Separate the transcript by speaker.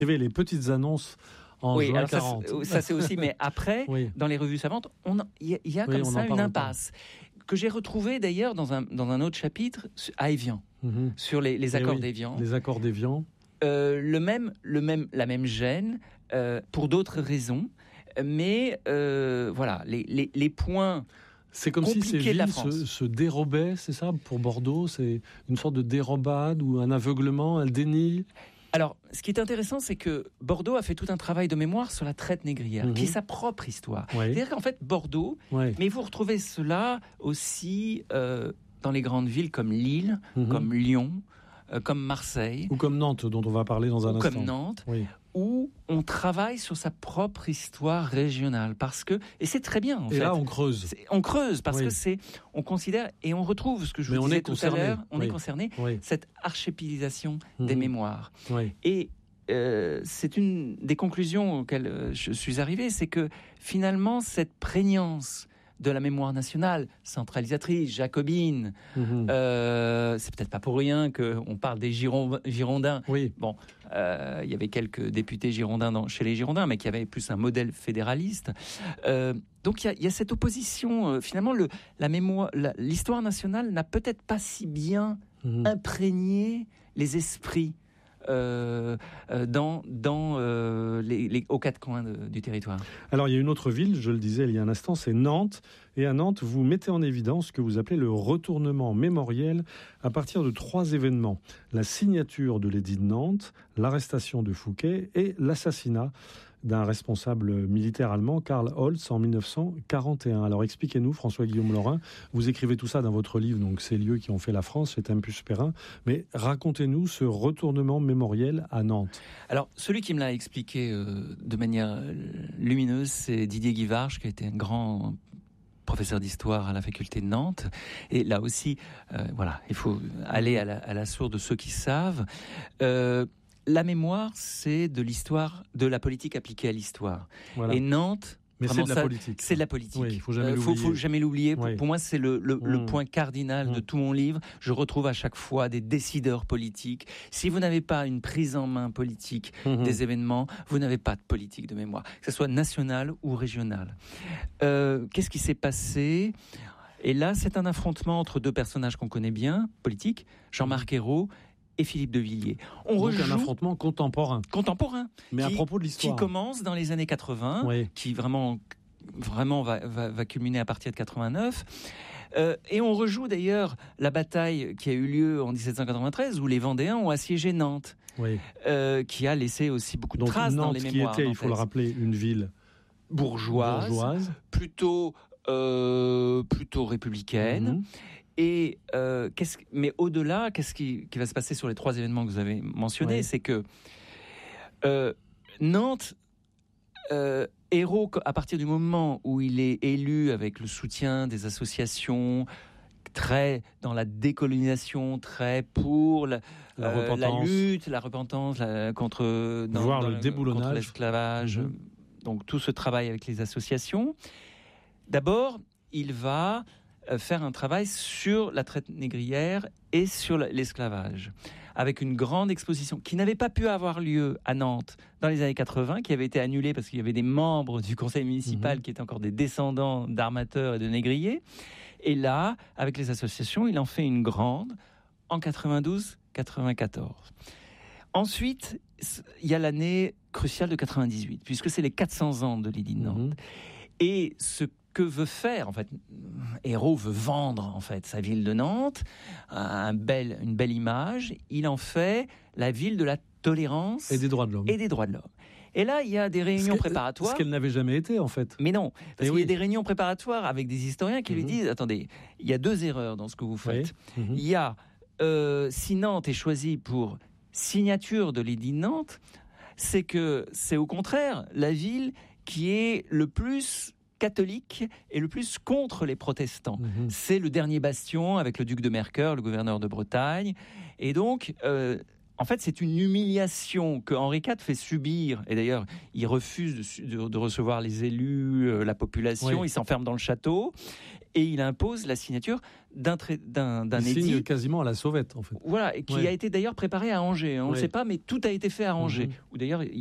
Speaker 1: avait les petites annonces en
Speaker 2: oui,
Speaker 1: juin
Speaker 2: alors
Speaker 1: 40.
Speaker 2: ça c'est aussi, mais après,
Speaker 1: Oui.
Speaker 2: dans les revues savantes, il y a comme ça une impasse que j'ai retrouvée d'ailleurs dans un autre chapitre à Évian, sur les accords d'Évian.
Speaker 1: Les accords d'Évian.
Speaker 2: La même gêne, pour d'autres raisons, mais voilà, les points.
Speaker 1: C'est comme si ces villes
Speaker 2: se
Speaker 1: dérobaient, c'est ça, pour Bordeaux? C'est une sorte de dérobade ou un aveuglement, un déni?
Speaker 2: Alors, ce qui est intéressant, c'est que Bordeaux a fait tout un travail de mémoire sur la traite négrière, qui est sa propre histoire.
Speaker 1: Oui.
Speaker 2: C'est-à-dire qu'en fait, Bordeaux, mais vous retrouvez cela aussi dans les grandes villes comme Lille, comme Lyon, comme Marseille.
Speaker 1: Ou comme Nantes, dont on va parler dans un instant.
Speaker 2: Ou comme Nantes, où on travaille sur sa propre histoire régionale. Et c'est très bien, en fait.
Speaker 1: Et là, on creuse.
Speaker 2: On creuse, parce que on considère, et on retrouve ce que je vous disais tout à l'heure, on est concerné, cette archipélisation des mémoires. Et c'est une des conclusions auxquelles je suis arrivé, c'est que finalement, cette prégnance de la mémoire nationale, centralisatrice, jacobine. C'est peut-être pas pour rien qu'on parle des Girondins.
Speaker 1: Oui.
Speaker 2: Bon, il y avait quelques députés girondins chez les Girondins, mais qui avaient plus un modèle fédéraliste. Donc il y a cette opposition. Finalement, l'histoire nationale n'a peut-être pas si bien imprégné les esprits aux quatre coins du territoire.
Speaker 1: Alors il y a une autre ville, je le disais il y a un instant, c'est Nantes. Et à Nantes, vous mettez en évidence ce que vous appelez le retournement mémoriel à partir de 3 événements. La signature de l'édit de Nantes, l'arrestation de Fouquet et l'assassinat d'un responsable militaire allemand, Karl Holz, en 1941. Alors expliquez-nous, François-Guillaume Laurin, vous écrivez tout ça dans votre livre, donc Ces lieux qui ont fait la France, chez Tempus Perrin, mais racontez-nous ce retournement mémoriel à Nantes.
Speaker 2: Alors, celui qui me l'a expliqué de manière lumineuse, c'est Didier Guivarch, qui a été un grand professeur d'histoire à la faculté de Nantes. Et là aussi, il faut aller à la source de ceux qui savent. La mémoire, c'est de l'histoire, de la politique appliquée à l'histoire. Voilà. Et Nantes,
Speaker 1: mais c'est de la politique.
Speaker 2: C'est de la politique.
Speaker 1: Oui, faut jamais l'oublier.
Speaker 2: Pour moi, c'est le point cardinal de tout mon livre. Je retrouve à chaque fois des décideurs politiques. Si vous n'avez pas une prise en main politique des événements, vous n'avez pas de politique de mémoire, que ce soit nationale ou régionale. Qu'est-ce qui s'est passé ? Et là, c'est un affrontement entre deux personnages qu'on connaît bien, politiques, Jean-Marc Ayrault et Philippe de Villiers.
Speaker 1: Donc un affrontement contemporain. Mais à propos de l'histoire.
Speaker 2: Qui commence dans les années 80, qui vraiment va culminer à partir de 89. Et on rejoue d'ailleurs la bataille qui a eu lieu en 1793 où les Vendéens ont assiégé Nantes, qui a laissé aussi beaucoup de traces dans les mémoires.
Speaker 1: Qui était, il faut le rappeler, une ville bourgeoise.
Speaker 2: Plutôt républicaine. Et mais au-delà, qu'est-ce qui va se passer sur les 3 événements que vous avez mentionnés ? C'est que Nantes, Ayrault, à partir du moment où il est élu avec le soutien des associations, très dans la décolonisation, très pour la lutte, la repentance contre
Speaker 1: le déboulonnage,
Speaker 2: contre l'esclavage, donc tout ce travail avec les associations. D'abord, il va faire un travail sur la traite négrière et sur l'esclavage, avec une grande exposition qui n'avait pas pu avoir lieu à Nantes dans les années 80, qui avait été annulée parce qu'il y avait des membres du conseil municipal qui étaient encore des descendants d'armateurs et de négriers. Et là, avec les associations, il en fait une grande en 92-94. Ensuite, il y a l'année cruciale de 98, puisque c'est les 400 ans de l'édit de Nantes. Et ce que veut faire, en fait, Ayrault veut vendre, en fait, sa ville de Nantes, une belle image. Il en fait la ville de la tolérance
Speaker 1: et des droits de l'homme.
Speaker 2: Et là, il y a des réunions préparatoires.
Speaker 1: Ce qu'elle n'avait jamais été, en fait.
Speaker 2: Mais non, parce qu'il y a des réunions préparatoires avec des historiens qui lui disent, attendez, il y a 2 erreurs dans ce que vous faites. Il y a, si Nantes est choisie pour signature de l'édit de Nantes, c'est que c'est au contraire la ville qui est le plus catholique et le plus contre les protestants. C'est le dernier bastion avec le duc de Mercœur, le gouverneur de Bretagne. Et donc, En fait, c'est une humiliation que Henri IV fait subir. Et d'ailleurs, il refuse de recevoir les élus, la population.
Speaker 1: Oui.
Speaker 2: Il s'enferme dans le château et il impose la signature d'un
Speaker 1: Il signe
Speaker 2: édit.
Speaker 1: quasiment à la sauvette, en fait.
Speaker 2: Voilà, qui
Speaker 1: Ouais.
Speaker 2: a été d'ailleurs préparé à Angers. On ne le
Speaker 1: Oui.
Speaker 2: sait pas, mais tout a été fait à Angers. Où d'ailleurs,